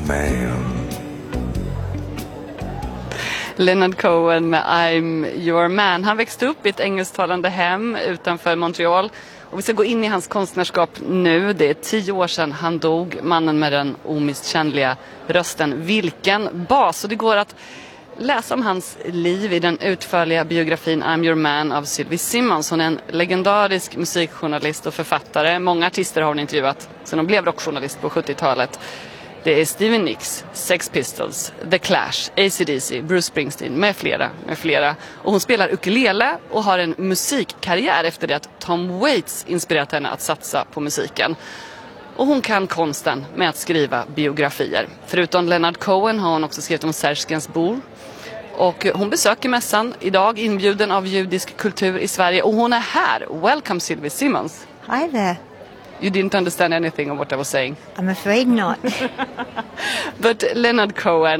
man. Leonard Cohen med I'm Your Man. Han växte upp i ett engelsktalande hem utanför Montreal. Och vi ska gå in i hans konstnärskap nu. Det är 10 år sedan han dog. Mannen med den omisskännliga rösten. Vilken bas! Och det går att läsa om hans liv i den utförliga biografin I'm Your Man av Sylvie Simmons. Hon är en legendarisk musikjournalist och författare. Många artister har hon intervjuat sedan hon blev rockjournalist på 70-talet. Det är Stevie Nicks, Sex Pistols, The Clash, AC/DC, Bruce Springsteen med flera. Och hon spelar ukulele och har en musikkarriär efter det att Tom Waits inspirerat henne att satsa på musiken. Och hon kan konsten med att skriva biografier. Förutom Leonard Cohen har hon också skrivit om Serge Gainsbourg. Och hon besöker mässan idag, inbjuden av judisk kultur i Sverige. Och hon är här. Welcome Sylvie Simmons. Hi there. You didn't understand anything of what I was saying. I'm afraid not. But Leonard Cohen,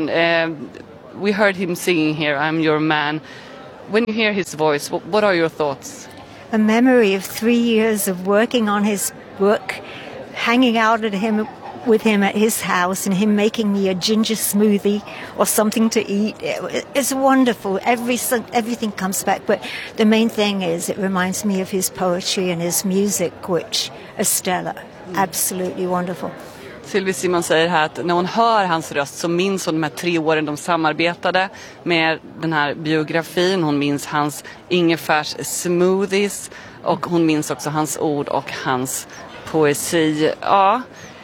we heard him singing here, I'm Your Man. When you hear his voice, what are your thoughts? A memory of 3 years of working on his book, hanging out with him at his house and him making me a ginger smoothie or something to eat. It's wonderful. Everything comes back. But the main thing is it reminds me of his poetry and his music, which is stellar. Absolutely wonderful. Sylvie Simon säger här att när hon hör hans röst så minns hon de här 3 åren de samarbetade med den här biografin. Hon minns hans ingefärs smoothies och hon minns också hans ord och hans poesi. Ja.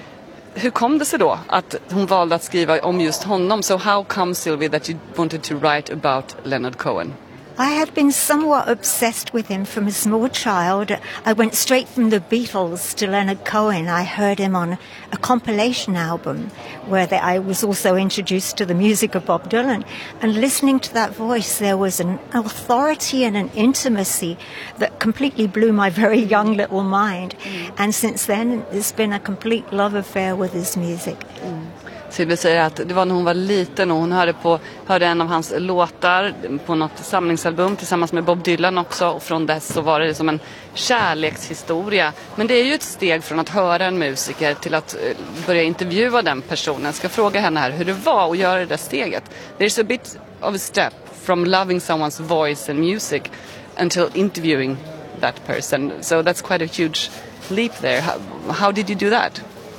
Hur kom det sig då att hon valde att skriva om just honom? So how come, Sylvie, that you wanted to write about Leonard Cohen? I had been somewhat obsessed with him from a small child. I went straight from the Beatles to Leonard Cohen. I heard him on a compilation album where I was also introduced to the music of Bob Dylan. And listening to that voice, there was an authority and an intimacy that completely blew my very young little mind. And since then, it's been a complete love affair with his music. Sylvie säger att det var när hon var liten och hon hörde en av hans låtar på något samlingsalbum tillsammans med Bob Dylan också, och från dess så var det som en kärlekshistoria. Men det är ju ett steg från att höra en musiker till att börja intervjua den personen. Jag ska fråga henne här hur det var att göra det där steget. There's a bit of a step from loving someone's voice and music until interviewing that person. So that's quite a huge leap there. How did you do that?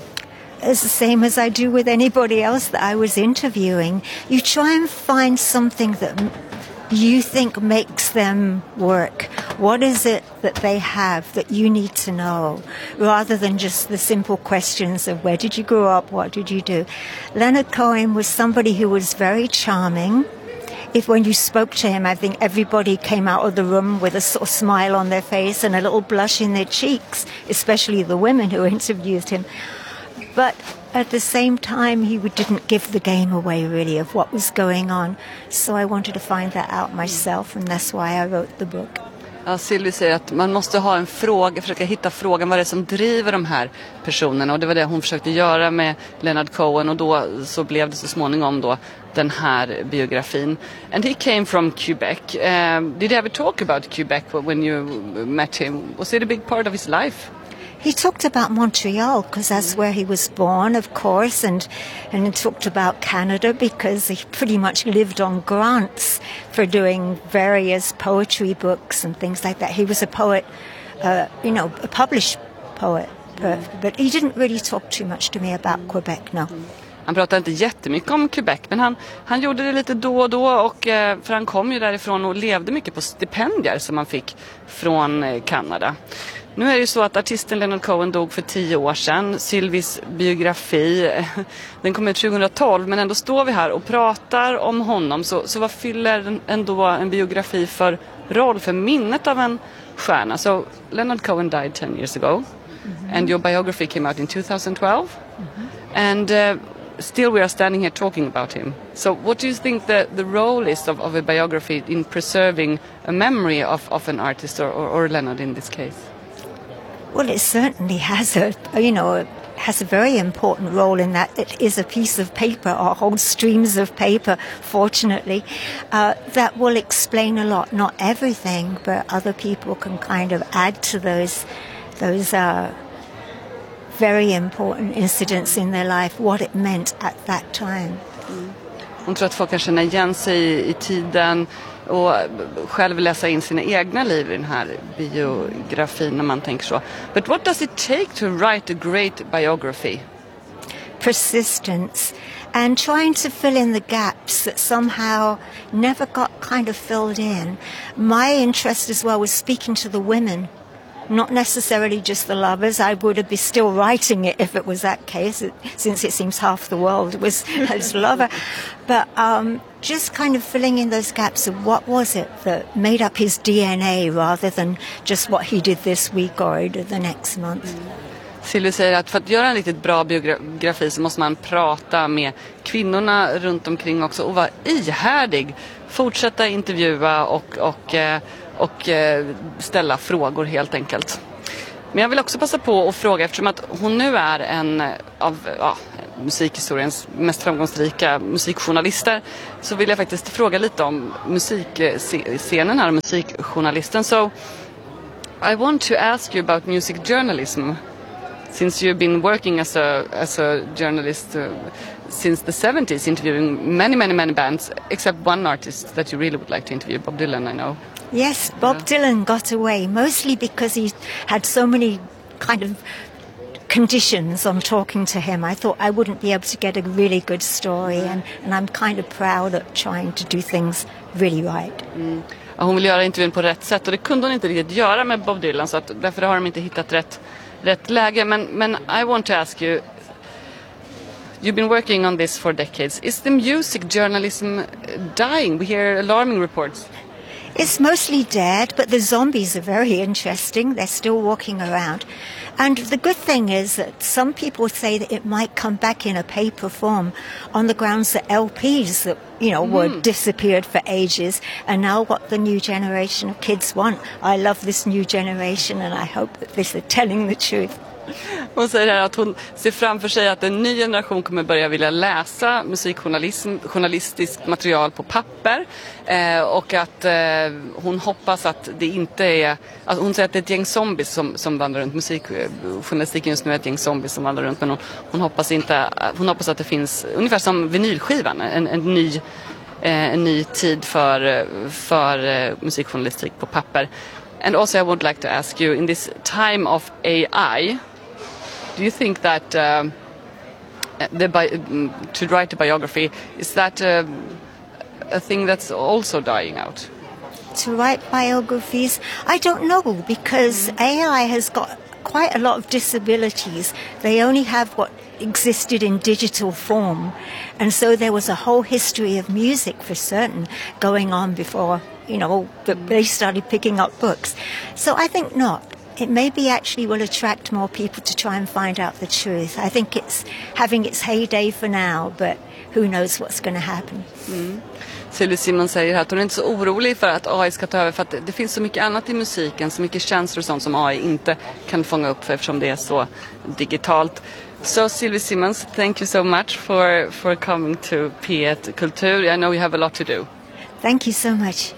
It's the same as I do with anybody else that I was interviewing. You try and find something that you think makes them work. What is it that they have that you need to know? Rather than just the simple questions of where did you grow up, what did you do? Leonard Cohen was somebody who was very charming. When you spoke to him, I think everybody came out of the room with a sort of smile on their face and a little blush in their cheeks, especially the women who interviewed him. But at the same time, he didn't give the game away, really, of what was going on. So I wanted to find that out myself, and that's why I wrote the book. Ja, Sylvie säger att man måste ha en fråga, försöka hitta frågan vad det är som driver de här personerna. Och det var det hon försökte göra med Leonard Cohen, och då så blev det så småningom då den här biografin. And he came from Quebec. Did you ever talk about Quebec when you met him? Was it a big part of his life? He talked about Montreal because that's where he was born, of course, and he talked about Canada because he pretty much lived on grants for doing various poetry books and things like that. He was a poet, a published poet, but he didn't really talk too much to me about Quebec, no. Han pratade inte jättemycket om Quebec, men han gjorde det lite då och då, och för han kom ju därifrån och levde mycket på stipendier som han fick från Kanada. Nu är det ju så att artisten Leonard Cohen dog för 10 år sedan. Sylvies biografi, den kom ut 2012, men ändå står vi här och pratar om honom. Så vad fyller ändå en biografi för roll, för minnet av en stjärna? So Leonard Cohen died 10 years ago, and your biography came out in 2012. And still we are standing here talking about him. So what do you think the role is of a biography in preserving a memory of an artist or Leonard in this case? Well, it certainly has a very important role in that it is a piece of paper, or whole streams of paper, fortunately, that will explain a lot. Not everything, but other people can kind of add to those very important incidents in their life, what it meant at that time. Hon tror att folk kan känna igen sig i tiden och själv läsa in sina egna liv i den här biografin när man tänker så. But what does it take to write a great biography? Persistence and trying to fill in the gaps that somehow never got kind of filled in. My interest as well was speaking to the women, not necessarily just the lovers. I would be still writing it if it was that case, since it seems half the world was his lover. But just kind of filling in those gaps of what was it that made up his DNA rather than just what he did this week or the next month. Sylvie säger att för att göra en riktigt bra biografi så måste man prata med kvinnorna runt omkring också och vara ihärdig. Fortsätta intervjua och ställa frågor helt enkelt. Men jag vill också passa på att fråga, eftersom att hon nu är en av musikhistoriens mest framgångsrika musikjournalister, så vill jag faktiskt fråga lite om musikscenen här och musikjournalisten. So I want to ask you about music journalism. Since you've been working as a journalist since the 70s, interviewing many bands, except one artist that you really would like to interview, Bob Dylan, I know. Yes, Bob Dylan got away, mostly because he had so many kind of conditions on talking to him. I thought I wouldn't be able to get a really good story, and I'm kind of proud of trying to do things really right. Ja, hon vill göra intervjun på rätt sätt och det kunde hon inte riktigt göra med Bob Dylan, så att därför har de inte hittat rätt läge. Men I want to ask you, you've been working on this for decades. Is the music journalism dying? We hear alarming reports. It's mostly dead, but the zombies are very interesting. They're still walking around. And the good thing is that some people say that it might come back in a paper form on the grounds that LPs that, were disappeared for ages are now what the new generation of kids want. I love this new generation and I hope that this is telling the truth. Hon säger här att hon ser framför sig att en ny generation kommer börja vilja läsa musikjournalistiskt material på papper och att hon hoppas att det inte är, att hon säger att det är ett gäng zombies som vandrar runt. Musikjournalistiken just nu är ett gäng zombies som vandrar runt, men hon hoppas att det finns ungefär som vinylskivan, en ny tid för musikjournalistik på papper. And also I would like to ask you, in this time of AI, do you think that to write a biography, is that a thing that's also dying out? To write biographies? I don't know, because AI has got quite a lot of disabilities. They only have what existed in digital form. And so there was a whole history of music for certain going on before, they started picking up books. So I think not. It maybe actually will attract more people to try and find out the truth. I think it's having its heyday for now, but who knows what's going to happen. Sylvie Simon säger att hon är inte så orolig för att AI ska ta över, för att det finns så mycket annat i musiken, så mycket känslor och sånt som AI inte kan fånga upp för, eftersom det är så digitalt. So Sylvie Simons, thank you so much for coming to P1 Kultur. I know you have a lot to do. Thank you so much.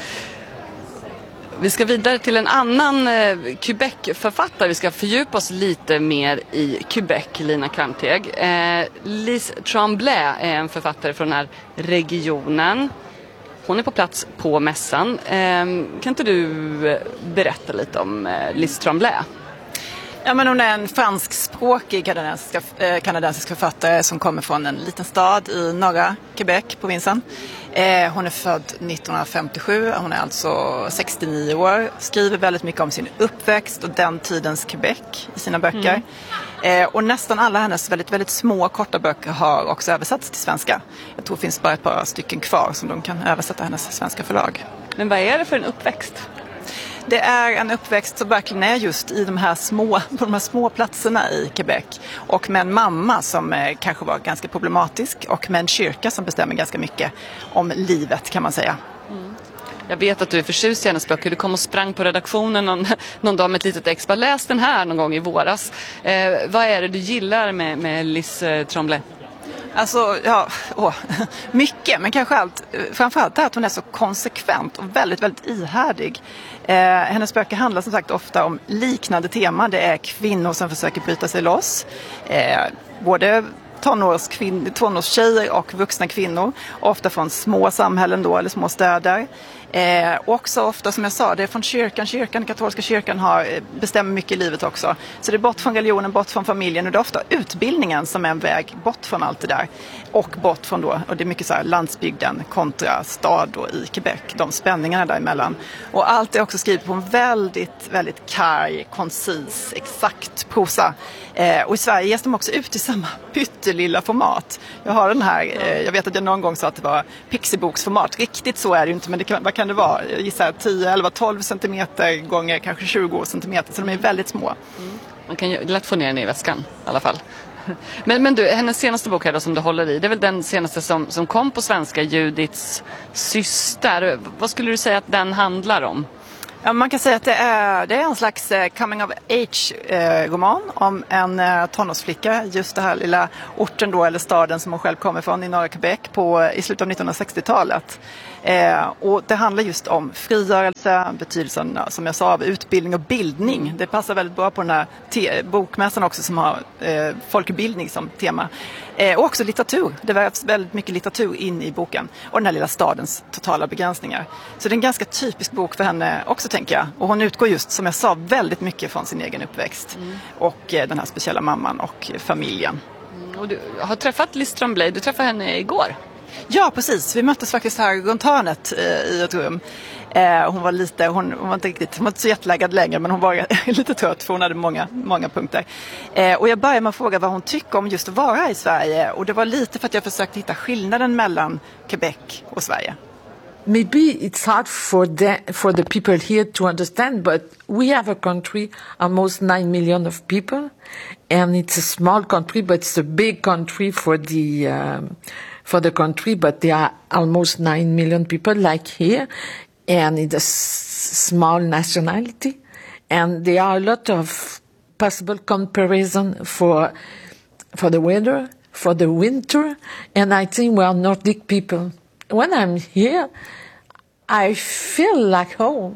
Vi ska vidare till en annan Quebec-författare. Vi ska fördjupa oss lite mer i Quebec, Lina Kvarnteg. Lise Tremblay är en författare från den här regionen. Hon är på plats på mässan. Kan inte du berätta lite om Lise Tremblay? Ja, men hon är en franskspråkig kanadensisk författare som kommer från en liten stad i norra Quebec, provinsen. Hon är född 1957, hon är alltså 69 år, skriver väldigt mycket om sin uppväxt och den tidens Quebec i sina böcker. Och nästan alla hennes väldigt, väldigt små korta böcker har också översatts till svenska. Jag tror det finns bara ett par stycken kvar som de kan översätta hennes svenska förlag. Men vad är det för en uppväxt? Det är en uppväxt som verkligen är just på de här små platserna i Quebec. Och med en mamma som kanske var ganska problematisk och med en kyrka som bestämmer ganska mycket om livet, kan man säga. Jag vet att du är förtjust i hennes böcker. Du kom och sprang på redaktionen någon dag med ett litet extra. Läs den här någon gång i våras. Vad är det du gillar med Lise Tremblay? Alltså, ja, mycket, men kanske framförallt att hon är så konsekvent och väldigt, väldigt ihärdig. Hennes böcker handlar som sagt ofta om liknande teman. Det är kvinnor som försöker bryta sig loss. Både tonårstjejer och vuxna kvinnor, ofta från små samhällen då, eller små städer. Också ofta, som jag sa, det är från kyrkan, katolska kyrkan bestämmer mycket i livet också. Så det är bort från religionen, bort från familjen, och det är ofta utbildningen som är en väg bort från allt det där. Och bort från då, och det är mycket så här landsbygden kontra stad då i Quebec, de spänningarna däremellan. Och allt är också skrivet på en väldigt, väldigt karg, koncis, exakt prosa. Och i Sverige ges de också ut i samma pyttelilla format. Jag har den här, jag vet att jag någon gång sa att det var pixeboksformat. Riktigt så är det ju inte, men vad kan det vara? Jag gissar 10, 11, 12 centimeter gånger kanske 20 centimeter, så de är väldigt små. Man kan ju lätt få ner den i väskan i alla fall. Men du, hennes senaste bok här då, som du håller i, det är väl den senaste som kom på svenska, Judiths syster. Vad skulle du säga att den handlar om? Ja, man kan säga att det är en slags coming of age-roman om en tonårsflicka, just det här lilla orten då, eller staden som hon själv kommer från i norra Quebec i slutet av 1960-talet. Och det handlar just om frigörelse, betydelsen som jag sa av utbildning och bildning. Det passar väldigt bra på den här bokmässan också som har folkbildning som tema. Och också litteratur. Det vävs väldigt mycket litteratur in i boken. Och den här lilla stadens totala begränsningar. Så det är en ganska typisk bok för henne också, tänker jag. Och hon utgår just, som jag sa, väldigt mycket från sin egen uppväxt. Och den här speciella mamman och familjen. Och du har träffat Liz Tremblay, du träffade henne igår. Ja, precis. Vi möttes faktiskt här runt hörnet i ett rum. Hon var inte så jättelaggad längre, men hon var lite trött för hon hade många punkter. Och jag började med att fråga vad hon tycker om just att vara i Sverige. Och det var lite för att jag försökte hitta skillnaden mellan Quebec och Sverige. Maybe it's hard for the people here to understand, but we have a country, almost 9 million of people, and it's a small country, but it's a big country for the country, but there are almost 9 million people like here, and it's a small nationality, and there are a lot of possible comparison for the weather, for the winter, and I think we are Nordic people. When I'm here, I feel like home.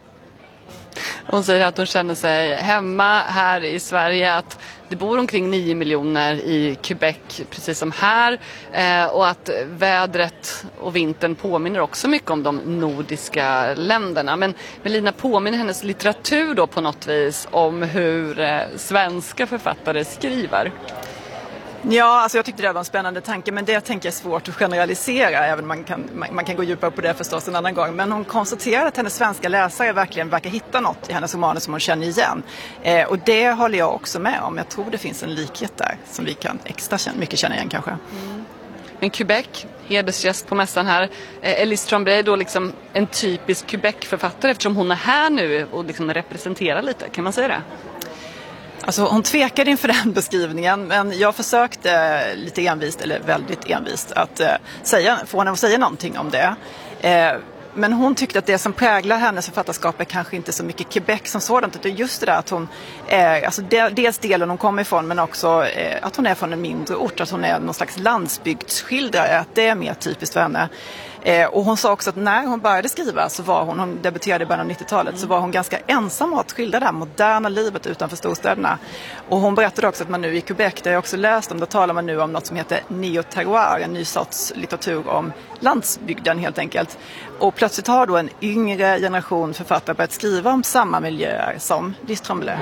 Hon säger att hon känner sig hemma här i Sverige, att det bor omkring 9 miljoner i Quebec, precis som här, och att vädret och vintern påminner också mycket om de nordiska länderna. Men Lina, påminner hennes litteratur då på något vis om hur svenska författare skriver? Ja, alltså jag tyckte det var en spännande tanke, men det tänker jag är svårt att generalisera, även man kan gå djupare på det förstås en annan gång. Men hon konstaterar att hennes svenska läsare verkligen verkar hitta något i hennes romaner som hon känner igen. Och det håller jag också med om. Jag tror det finns en likhet där som vi kan extra mycket känna igen kanske. Men Quebec, hedersgäst på mässan här. Liz Tremblay är då liksom en typisk Quebec-författare eftersom hon är här nu och liksom representerar lite, kan man säga det? Alltså hon tvekade inför den beskrivningen, men jag försökte lite envist, eller väldigt envist, att få henne att säga någonting om det. Men hon tyckte att det som präglar hennes författarskap är kanske inte så mycket Quebec som sådant, utan just det där att hon alltså dels delen hon kommer ifrån, men också att hon är från en mindre ort, att hon är någon slags landsbygdsskildrare, att det är mer typiskt för henne. Och hon sa också att när hon började skriva så var hon debuterade i början av 90-talet, så var hon ganska ensam att skildra det här moderna livet utanför storstäderna. Och hon berättade också att man nu i Quebec, där jag också läst om, då talar man nu om något som heter neo-terroir, en ny sorts litteratur om landsbygden helt enkelt. Och plötsligt har då en yngre generation författare börjat skriva om samma miljöer som Liz Tremblay.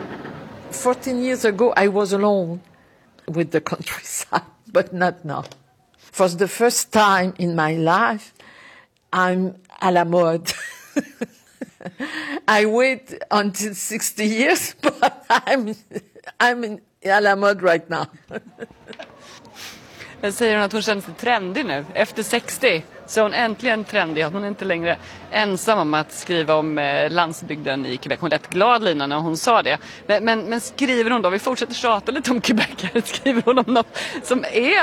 14 years ago I was alone with the countryside, but not now. For the first time in my life, I'm à la mode. I wait until 60 years, but I'm à la mode right now. Jag säger hon att hon känner sig trendig nu. Efter 60 så är hon äntligen trendig. Att hon är inte längre ensam om att skriva om landsbygden i Quebec. Hon lät glad, Lina, när hon sa det. Men skriver hon då, vi fortsätter tjata lite om Quebec här. Skriver hon om något som är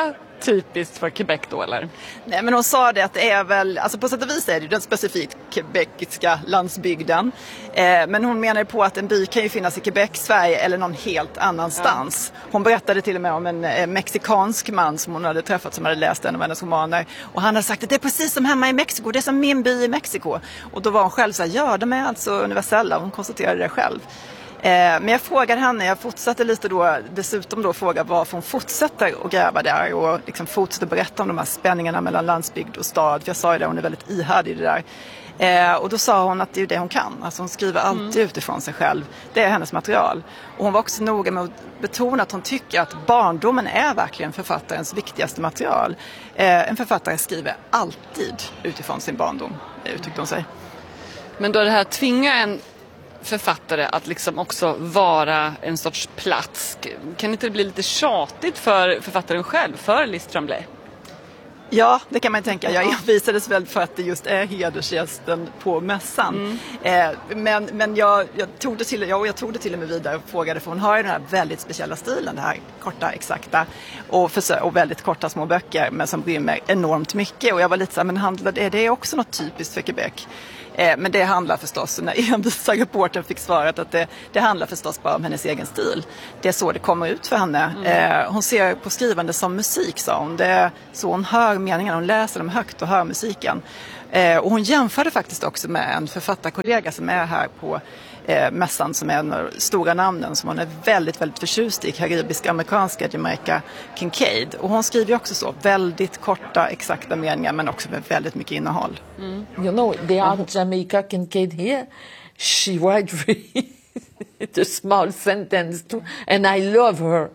typiskt för Quebec då, eller? Nej, men hon sa det att det är väl, alltså på sätt och vis är det ju den specifikt quebeciska landsbygden. Men hon menar på att en by kan ju finnas i Quebec, Sverige eller någon helt annanstans. Ja. Hon berättade till och med om en mexikansk man som hon hade träffat som hade läst en av hennes romaner. Och han hade sagt att det är precis som hemma i Mexiko, det är som min by i Mexiko. Och då var hon själv så här, ja de är alltså universella, hon konstaterade det själv. Men jag frågade henne, jag fortsatte lite då, dessutom då fråga varför hon fortsätter att gräva där och liksom fortsätter berätta om de här spänningarna mellan landsbygd och stad. För jag sa ju det, hon är väldigt ihärdig i det där. Och då sa hon att det är det hon kan. Alltså hon skriver alltid utifrån sig själv. Det är hennes material. Och hon var också noga med att betona att hon tycker att barndomen är verkligen författarens viktigaste material. En författare skriver alltid utifrån sin barndom, uttryckte hon sig. Men då det här tvingar en författare att liksom också vara en sorts plats. Kan inte det bli lite tjatigt för författaren själv, för Liz Tremblay? Ja, det kan man tänka. Jag envisades väl för att det just är hedersgästen på mässan. Men jag tog det till och med vidare och frågade, för hon har ju den här väldigt speciella stilen, det här korta, exakta och väldigt korta små böcker, men som rymmer enormt mycket. Och jag var lite så här, men är det också något typiskt för Quebec? Men det handlar förstås, när envisa reportern fick svaret att det handlar förstås bara om hennes egen stil. Det är så det kommer ut för henne. Hon ser på skrivande som musik, sa hon. Det är så hon hör meningarna, hon läser dem högt och hör musiken. Och hon jämförde faktiskt också med en författarkollega som är här på mässan, som är en av de stora namnen som hon är väldigt, väldigt förtjust i, karibisk-amerikanska Jamaica Kincaid. Och hon skriver också så, väldigt korta, exakta meningar, men också med väldigt mycket innehåll. You know, they are Jamaica Kincaid here. She writes really a small sentence too, and I love her.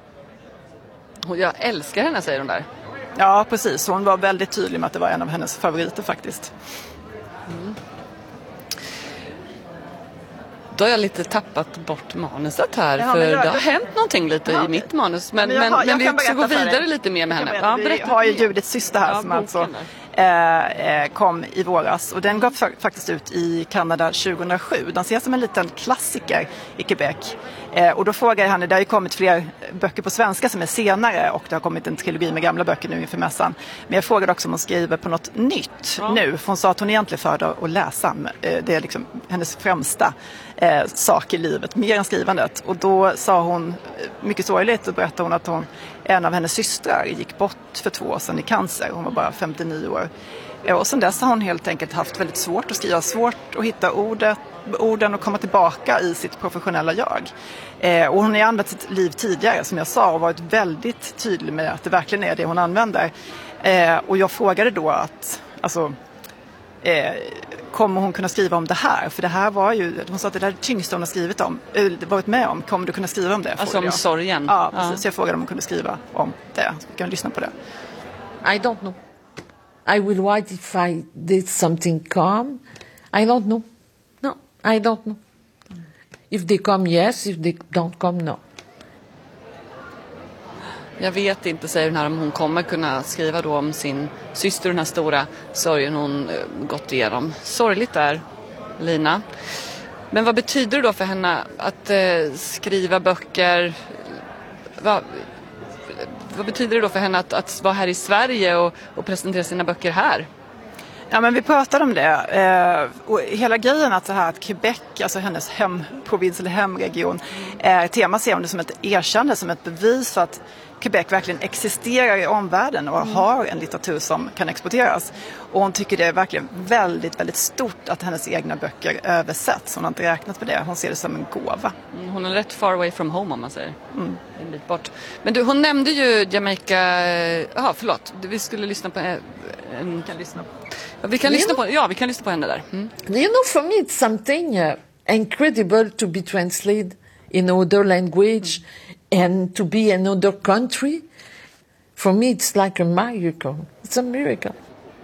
Jag älskar henne, säger de där. Ja, precis. Hon var väldigt tydlig med att det var en av hennes favoriter faktiskt. Då har jag lite tappat bort manuset här, för det har hänt någonting lite i mitt manus. Men vi ska gå vidare lite mer med henne. Vi har ju Judiths syster här som alltså kom i våras. Och den gav faktiskt ut i Kanada 2007. Den ses som en liten klassiker i Quebec. Och då frågade jag henne, det har ju kommit fler böcker på svenska som är senare, och det har kommit en trilogi med gamla böcker nu inför mässan. Men jag frågade också om hon skriver på något nytt nu. För hon sa att hon egentligen föredrar att läsa. Det är liksom hennes främsta sak i livet, mer än skrivandet. Och då sa hon, mycket sorgligt, och berättade hon att en av hennes systrar gick bort för 2 år sedan i cancer. Hon var bara 59 år. Och sen dess har hon helt enkelt haft väldigt svårt att skriva, svårt att hitta orden och komma tillbaka i sitt professionella jag. Och hon har använt sitt liv tidigare, som jag sa, och varit väldigt tydlig med att det verkligen är det hon använder. Och jag frågade då att, kommer hon kunna skriva om det här? För det här var ju, hon sa att det där tyngsta hon har skrivit om, varit med om. Kommer du kunna skriva om det? Alltså om sorgen? Ja, precis. Så jag frågade om hon kunde skriva om det. Så vi kan lyssna på det. I don't know. I will write if I did something calm. I don't know. No, I don't know. If they come, yes. If they don't come, no. Jag vet inte, säger hon här, om hon kommer kunna skriva då om sin syster, den här stora sorgen hon gått igenom. Sorgligt där, Lina. Men vad betyder det då för henne att skriva böcker? Vad betyder det då för henne att vara här i Sverige och presentera sina böcker här? Ja, men vi pratade om det. Och hela grejen att Quebec, alltså hennes hemprovins eller hemregion, tema ser hon det som ett erkännande, som ett bevis för att Quebec verkligen existerar i omvärlden och har en litteratur som kan exporteras. Och hon tycker det är verkligen väldigt, väldigt stort att hennes egna böcker översätts. Hon har inte räknat på det. Hon ser det som en gåva. Hon är rätt far away from home, om man säger. En bit bort. Men du, hon nämnde ju Jamaica... förlåt. Vi skulle lyssna på vi kan lyssna på henne där. You know, for me it's something incredible to be translated in another language and to be in another country. For me it's like a miracle. It's a miracle.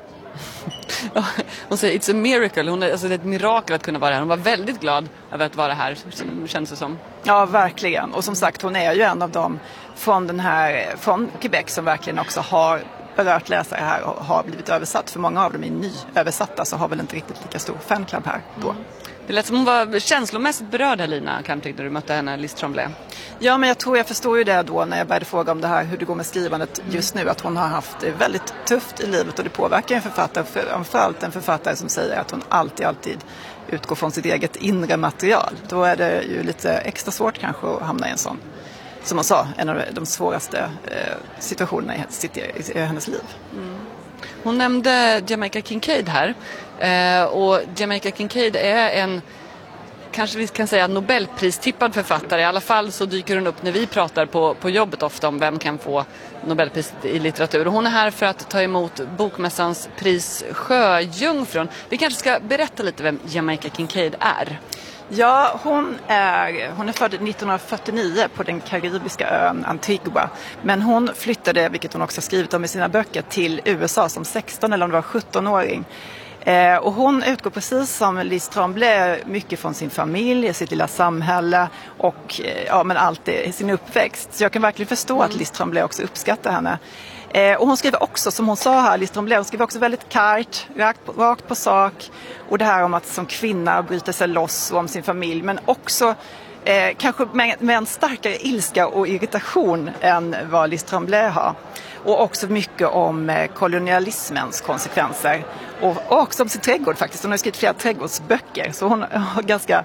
Hon säger it's a miracle. Det är ett mirakel att kunna vara här. Hon var väldigt glad över att vara här, känns det som. Ja, verkligen. Och som sagt, hon är ju en av dem från Quebec som verkligen också har berört läsare här och har blivit översatt. För många av dem är nyöversatta, så har väl inte riktigt lika stor fanclub här då. Det lät som hon var känslomässigt berörd här, Lina Kamprich, när du mötte henne, Liz Tremblay. Ja, men jag tror jag förstår ju det då när jag började fråga om det här, hur det går med skrivandet just nu. Att hon har haft det väldigt tufft i livet, och det påverkar en författare, framförallt en författare som säger att hon alltid utgår från sitt eget inre material. Då är det ju lite extra svårt kanske att hamna i en sån, som hon sa, en av de svåraste situationerna i hennes liv. Hon nämnde Jamaica Kincaid här. Och Jamaica Kincaid är en, kanske vi kan säga, Nobelpristippad författare. I alla fall så dyker hon upp när vi pratar på jobbet ofta om vem kan få Nobelpris i litteratur. Och hon är här för att ta emot bokmässans pris Sjöjungfrun. Vi kanske ska berätta lite vem Jamaica Kincaid är. Ja, hon är född 1949 på den karibiska ön Antigua. Men hon flyttade, vilket hon också har skrivit om i sina böcker, till USA som 16 eller om det var 17-åring. Och hon utgår precis som Liz Tremblay mycket från sin familj, sitt lilla samhälle och men allt det, sin uppväxt. Så jag kan verkligen förstå att Liz Tremblay också uppskattar henne. Och hon skriver också, som hon sa här, Liz Tremblay, hon skriver också väldigt kargt, rakt på sak. Och det här om att som kvinna bryta sig loss och om sin familj, men också kanske med en starkare ilska och irritation än vad Liz Tremblay har. Och också mycket om kolonialismens konsekvenser. Och också om sin trädgård faktiskt. Hon har skrivit flera trädgårdsböcker. Så hon har ganska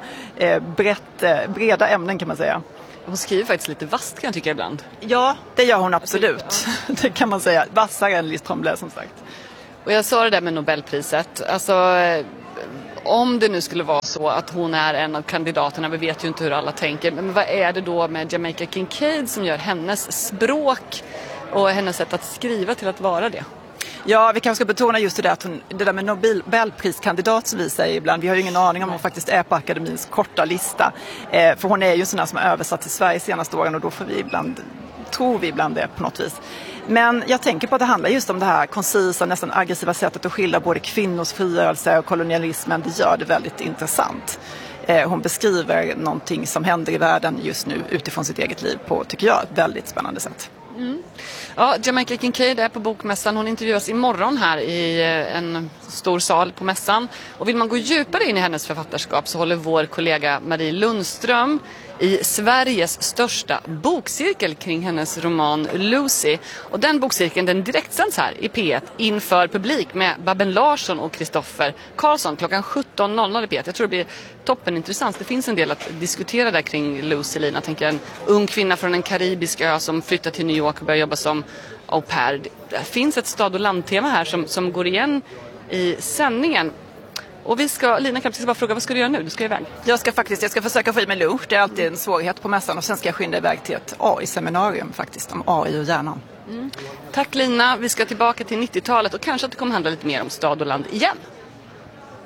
breda ämnen, kan man säga. Hon skriver faktiskt lite vasst, kan jag tycka ibland. Ja, det gör hon absolut. Det kan man säga. Vassare än Liz Tremblay, som sagt. Och jag sa det där med Nobelpriset. Alltså, om det nu skulle vara så att hon är en av kandidaterna, vi vet ju inte hur alla tänker. Men vad är det då med Jamaica Kincaid som gör hennes språk och hennes sätt att skriva till att vara det? Ja, vi kanske ska betona just det där, att det där med Nobelpriskandidat som vi säger ibland. Vi har ju ingen aning om hon faktiskt är på akademins korta lista. För hon är ju sån där som har översatt till Sverige senaste åren, och då får vi tror vi ibland det på något vis. Men jag tänker på att det handlar just om det här koncisa, nästan aggressiva sättet att skildra både kvinnors frigörelse och kolonialismen. Det gör det väldigt intressant. Hon beskriver någonting som händer i världen just nu utifrån sitt eget liv på, tycker jag, ett väldigt spännande sätt. Ja, Jamaica Kincaid är på bokmässan. Hon intervjuas imorgon här i en stor sal på mässan. Och vill man gå djupare in i hennes författarskap så håller vår kollega Marie Lundström i Sveriges största bokcirkel kring hennes roman Lucy. Och den bokcirkeln, den direktsänds här i P1 inför publik med Babben Larsson och Kristoffer Karlsson klockan 17.00 i P1. Jag tror det blir toppenintressant. Det finns en del att diskutera där kring Lucy, Lina. Jag tänker en ung kvinna från en karibisk ö som flyttar till New York och börjar jobba som au pair. Det finns ett stad- och landtema här som går igen i sändningen. Och Lina Kamprich, ska bara fråga, vad ska du göra nu? Du ska iväg. Jag ska försöka få i mig lunch. Det är alltid en svårighet på mässan. Och sen ska jag skynda iväg till ett AI-seminarium faktiskt, om AI och hjärnan. Tack Lina, vi ska tillbaka till 90-talet och kanske att det kommer handla lite mer om stad och land igen.